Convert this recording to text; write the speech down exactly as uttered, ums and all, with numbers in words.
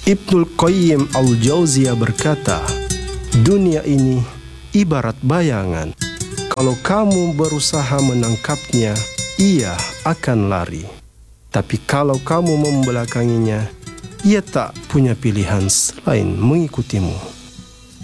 Ibnul Qayyim Al-Jauziyah berkata, dunia ini ibarat bayangan. Kalau kamu berusaha menangkapnya, ia akan lari. Tapi kalau kamu membelakanginya, ia tak punya pilihan selain mengikutimu.